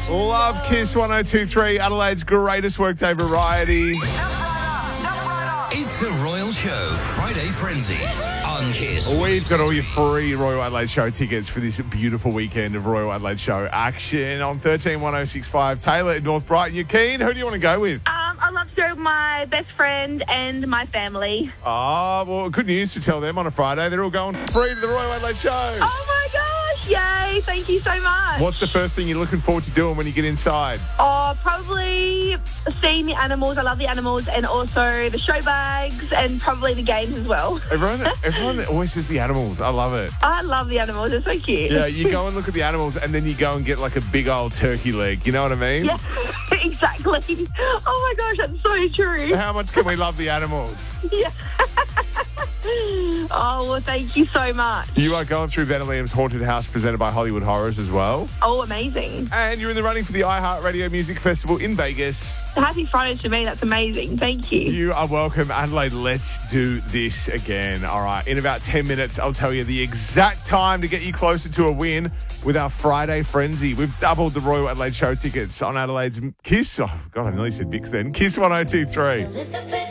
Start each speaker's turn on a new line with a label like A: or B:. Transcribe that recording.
A: Love Kiss 102.3, Adelaide's greatest workday variety.
B: It's a Royal Show Friday Frenzy on Kiss.
A: We've got all your free Royal Adelaide Show tickets for this beautiful weekend of Royal Adelaide Show action on 131065. Taylor in North Brighton, you keen? Who do you want to go with?
C: I love to go with my best friend and my family.
A: Well, good news to tell them on a Friday. They're all going for free to the Royal Adelaide Show.
C: Oh my gosh, yay, thank you so much.
A: What's the first thing you're looking forward to doing when you get inside?
C: Probably seeing the animals. I love the animals, and also the show bags, and probably the games as well.
A: Everyone always says the animals. I love it.
C: I love the animals, they're so cute.
A: Yeah, you go and look at the animals and then you go and get like a big old turkey leg. You know what I mean?
C: Yeah, exactly. Oh my gosh, that's so true.
A: How much can we love the animals?
C: Yeah. Oh, well, thank you so much.
A: You are going through Vanna Liam's Haunted House presented by Hollywood Horrors as well.
C: Oh, amazing.
A: And you're in the running for the iHeartRadio Music Festival in Vegas.
C: Happy Friday to me. That's amazing. Thank you.
A: You are welcome, Adelaide. Let's do this again. All right, in about 10 minutes, I'll tell you the exact time to get you closer to a win with our Friday Frenzy. We've doubled the Royal Adelaide Show tickets on Adelaide's Kiss. Oh, God, I nearly said Bix then. Kiss 102.3.